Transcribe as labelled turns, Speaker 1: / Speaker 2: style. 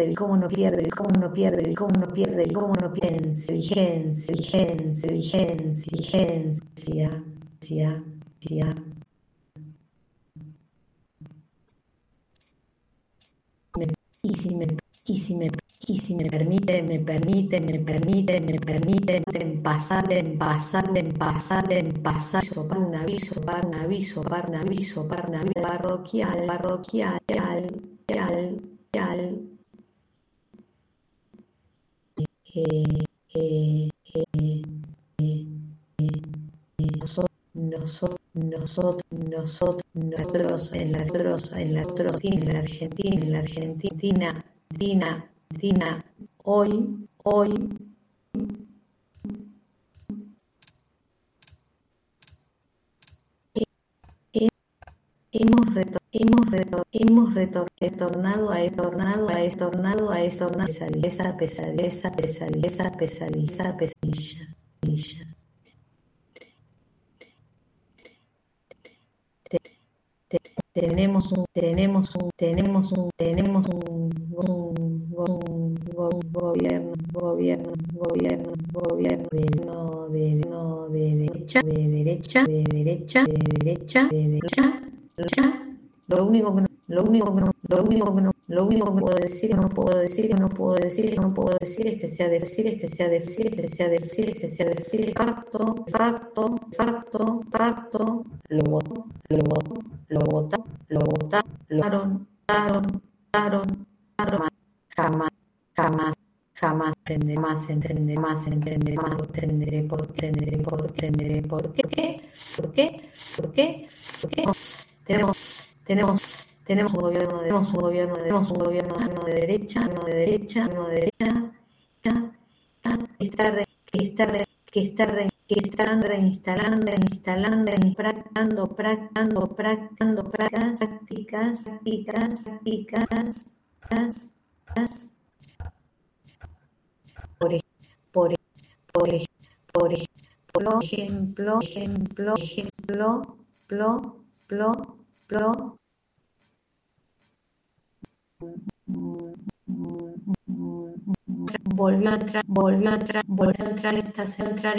Speaker 1: cómo no pierde, cómo no pierde, cómo no pierde, cómo no pierde vigencia, vigencia, vigencia, vigencia, vigencia. Y si me, y si me, y si me permite, para un aviso, parroquial, nosotros en la Argentina, hoy, hemos retornado a esa pesadilla. Tenemos un gobierno de derecha. Lo único que no puedo decir es que sea facto, lo votaron, jamás entenderé por qué. Tenemos un gobierno de derecha, que están reinstalando, prácticas, por ejemplo, volvió a entrar